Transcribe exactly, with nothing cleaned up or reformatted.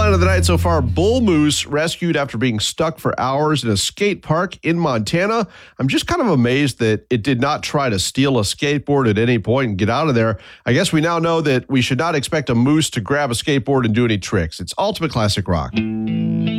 headline of the night so far, bull moose rescued after being stuck for hours in a skate park in Montana. I'm just kind of amazed that it did not try to steal a skateboard at any point and get out of there. I guess we now know that we should not expect a moose to grab a skateboard and do any tricks. It's Ultimate Classic Rock.